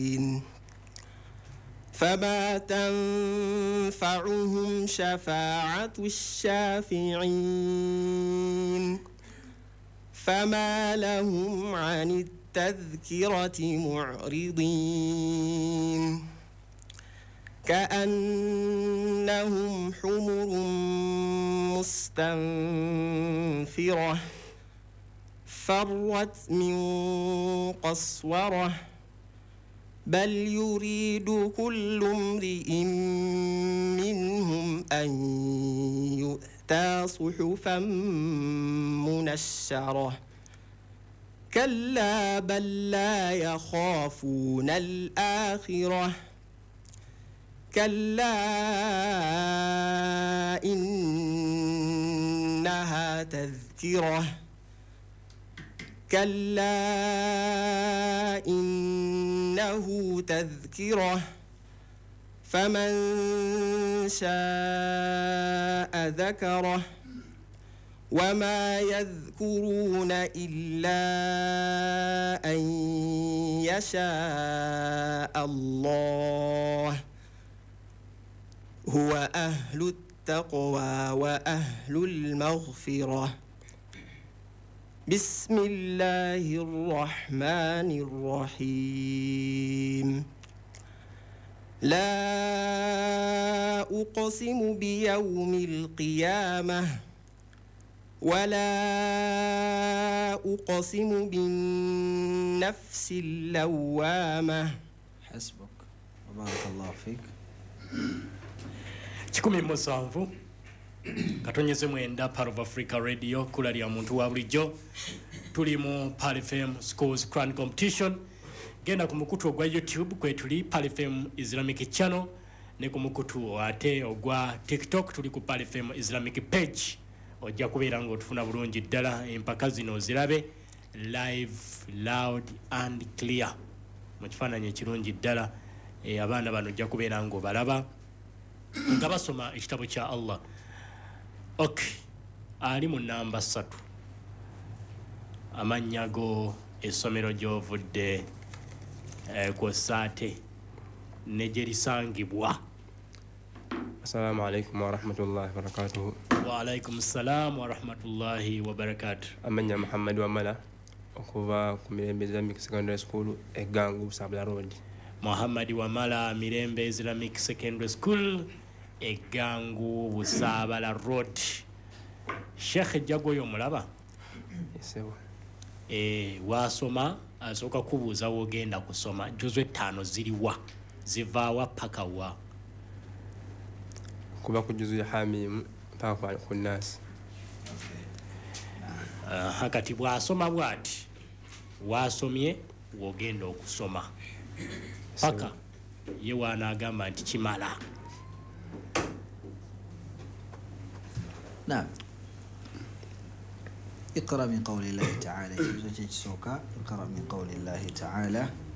فما تنفعهم شفاعة الشافعين فما لهم عن التذكرة معرضين كأنهم حمر مستنفرة فرت من قسورة بل يريد كل امرئ منهم أن يؤتى صحفا منشرة كلا بل لا يخافون الآخرة كلا إنها تذكرة كلا إنه تذكرة فمن شاء ذكره وما يذكرون إلا أن يشاء الله هو أهل التقوى وأهل المغفرة بسم الله الرحمن الرحيم لا أقسم بيوم القيامة ولا أقسم بالنفس اللوامة حسبك وبارك الله فيك 17 katonyeze mwenda part of Africa Radio kula lya muntu wa bulijjo tuli mu Pal FM Schools Crown Competition genda ku mukutu ogwa YouTube kwe tuli Pal FM Islamic Channel ne ku mukutu ate ogwa TikTok tuli ku Pal FM Islamic Page ojja kubeera ng'otufuna bulungi ddala empaka zino zirabe live loud and clear mu kifaananyi ekirungi ddala abaana bano ojja kubeera ng'obalaba nga basoma ekitabo kya Allah. Okay, ali mu namba 3 amanyago essomero gy'ovudde ku saate ne gye lisangibwa. Assalamu alaikum wa rahmatullahi wa barakatuhu. Wa alaikum salam wa rahmatullahi wa barakatuh. Amanya Muhammad wa Mala okuva ku Mirembe Islamic Secondary School Egangu Busabala Road. Muhammad wa Mala Mirembe Islamic Secondary School Egangu Busabala Road. Sheikh Jagoyo mulaba? Yesewa. Wasoma asoka kubuuza wogenda kusoma juzwe 5 ziliwa zivaawa paka wa kuba ku juzu ya Hamim paka ku Nas. Hakati bwasoma bwati wasomye wogenda okusoma paka ye wanagamba nti kimala. نعم اقرأ من قول الله تعالى اقرأ من قول الله تعالى